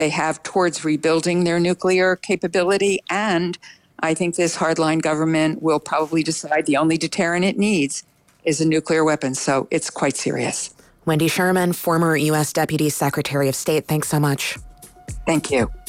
they have towards rebuilding their nuclear capability. And I think this hardline government will probably decide the only deterrent it needs is a nuclear weapon. So it's quite serious. Wendy Sherman, former U.S. Deputy Secretary of State, thanks so much. Thank you.